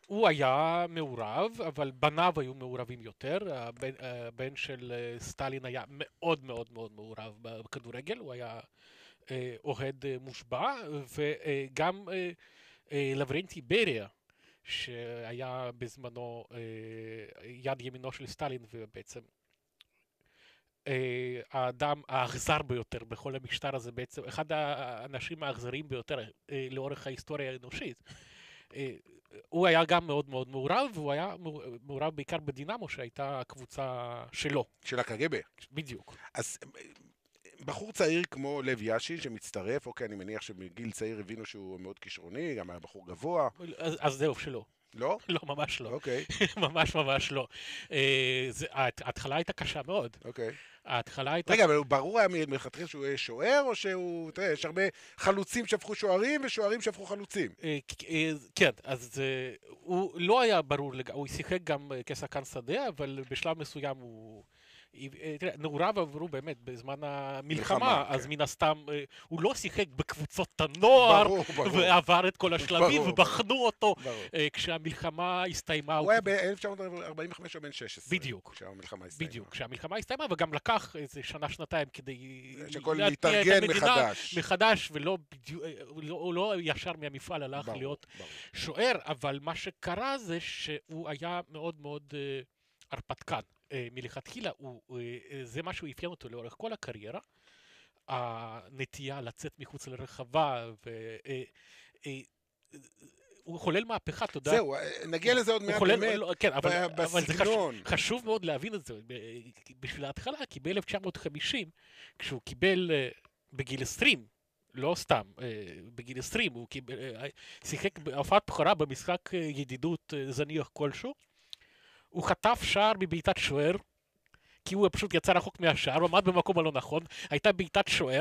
הוא היה מעורב, אבל בניו היו מעורבים יותר. הבן של סטלין היה מאוד מאוד מאוד מעורב בכדורגל, הוא היה אוהד מושבע, וגם לברנטי בריה, שהיה בזמנו יד ימינו של סטלין, ובעצם האדם האכזר ביותר בכל המשטר הזה, בעצם אחד האנשים האכזריים ביותר לאורך ההיסטוריה האנושית. הוא היה גם מאוד מאוד מעורב, והוא היה מעורב בעיקר בדינמו, שהייתה הקבוצה שלו. של הקג"ב. בדיוק. אז בחור צעיר כמו לב יאשי שמצטרף, אוקיי, אני מניח שבגיל צעיר הבינו שהוא מאוד כישרוני, גם היה בחור גבוה. אז זהו, שלא. לא? לא, ממש לא. אוקיי, ממש ממש לא. ההתחלה הייתה קשה מאוד. אוקיי. ההתחלה הייתה... רגע, אבל ברור היה מלכתחילה שהוא יהיה שוער, או שהוא, תראה, יש הרבה חלוצים שהפכו שוערים, ושוערים שהפכו חלוצים. כן, אז הוא לא היה ברור, הוא שיחק גם כשחקן שדה, אבל בשלב מסוים הוא... תראה, נעוריו עברו באמת בזמן המלחמה, אז מן הסתם הוא לא שיחק בקבוצות הנוער, ועבר את כל השלבים, ובחנו אותו כשהמלחמה הסתיימה. הוא היה ב-1945 או בן 16. בדיוק. כשהמלחמה הסתיימה. בדיוק, כשהמלחמה הסתיימה, וגם לקח איזה שנה-שנתיים כדי להתארגן מחדש, ולא לא ישר מהמפעל הלך להיות שוער, אבל מה שקרה זה שהוא היה מאוד מאוד הרפתקן. מלכתחילה, זה מה שהוא אפיין אותו לאורך כל הקריירה, הנטייה לצאת מחוץ לרחבה, הוא חולל מהפכה, תודה. זהו, נגיע לזה עוד מעט באמת, כן, אבל בסגנון. זה חשוב מאוד להבין את זה בשביל ההתחלה, כי ב-1950, כשהוא קיבל בגיל 20, לא סתם, בגיל 20, הוא שיחק בהופעת בכורה במשחק ידידות זניח כלשהו, הוא חטף שער בבעיטת שוער, כי הוא פשוט יצא רחוק מהשער, הוא עמד במקום הלא נכון, הייתה בעיטת שוער,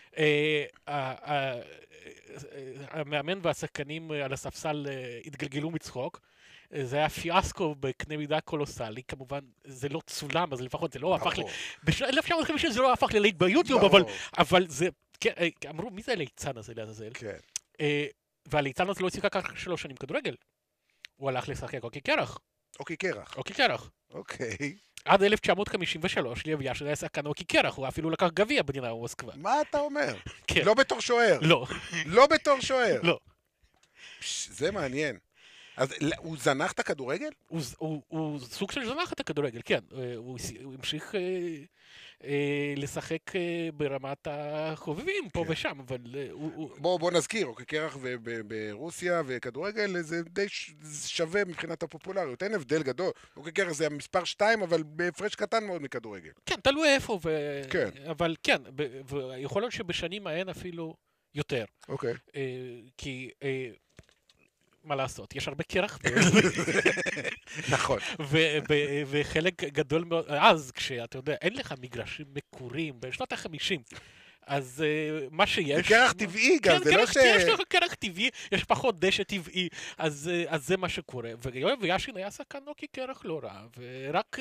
המאמן והשחקנים על הספסל התגלגלו מצחוק, זה היה פיאסקו בקנה מידה קולוסלי, כמובן זה לא צולם, אז לפחות זה לא הפך, ב-1950 זה לא הפך ללייק ביוטיוב, אבל זה, אמרו, מי זה הליצן הזה לעזאזל? והליצן הזה לא שיחק כך 3 שנים כדורגל, הוא הלך לשחק אוקי קרח. אוקי קרח. אוקי קרח. אוקיי. עד 1953, לב יאשי היה שחקן אוקי קרח, הוא אפילו לקח גביע בדינמו מוסקבה. מה אתה אומר? כן. לא בתור שוער. לא. לא בתור שוער. לא. זה מעניין. אז הוא זנח את הכדורגל? הוא סוג של זנח את הכדורגל, כן. הוא המשיך לשחק ברמת החובבים פה ושם, אבל בוא נזכיר, אוקיי, קרח ברוסיה וכדורגל זה די שווה מבחינת הפופולריות, אין הבדל גדול. אוקיי, קרח זה המספר 2, אבל בהפרש קטן מאוד מכדורגל. כן, תלוי איפה, אבל כן, ויכול להיות שבשנים ההן אפילו יותר. אוקיי. כי... מה לעשות, יש הרבה קרח. נכון. וחלק גדול מאוד, אז כשאתה יודע, אין לך מגרשים מקורים בשנות ה-50, אז מה שיש... זה קרח טבעי גם, זה לא ש... יש לך קרח טבעי, יש פחות דשא טבעי, אז זה מה שקורה. ויאשין היה שחקן אוקי קרח לא רע, ורק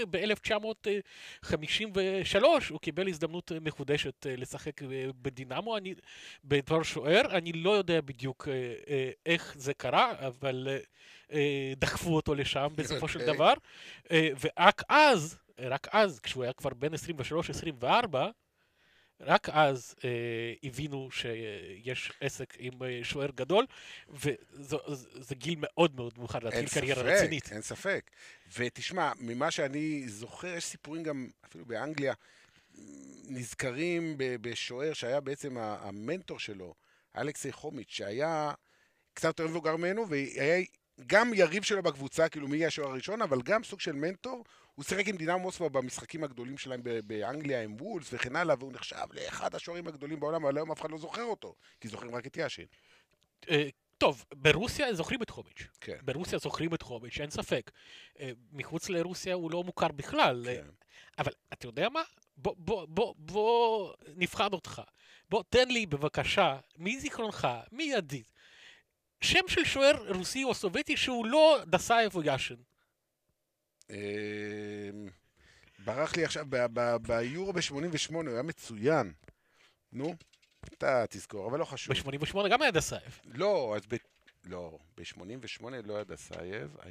ב-1953 הוא קיבל הזדמנות מחודשת לשחק בדינמו, בתור שוער, אני לא יודע בדיוק איך זה קרה, אבל דחפו אותו לשם בסופו של דבר, ורק אז, כשהוא היה כבר בין 23-24, רק אז הבינו שיש עסק עם שוער גדול, וזה גיל מאוד מאוד מאוחר להתחיל קריירה רצינית. אין ספק. ותשמע, ממה שאני זוכר, יש סיפורים גם, אפילו באנגליה, נזכרים בשוער שהיה בעצם המנטור שלו, אלכסי חומיץ', שהיה קצת יותר מבוגר ממנו, והיה גם יריב שלו בקבוצה, כאילו מי יהיה השוער הראשון, אבל גם סוג של מנטור. הוא שיחק עם דינמו מוסקבה במשחקים הגדולים שלהם באנגליה עם וולס וכן הלאה, והוא נחשב לאחד השוערים הגדולים בעולם, אבל היום אף אחד לא זוכר אותו, כי זוכרים רק את יאשין. טוב, ברוסיה זוכרים את חומיץ'. כן. ברוסיה זוכרים את חומיץ', אין ספק. מחוץ לרוסיה הוא לא מוכר בכלל. כן. אבל אתה יודע מה? בוא נבחן אותך. בוא תן לי בבקשה, מי זיכרונך, מי ידיד, שם של שוער רוסי או סובייטי שהוא לא דסאייב או יאשין. ברח לי עכשיו, ביורו ב-88 הוא היה מצוין. נו, אתה תזכור, אבל לא חשוב. ב-88 גם היה דסאייב. לא, אז לא, ב-88 לא היה דסאייב,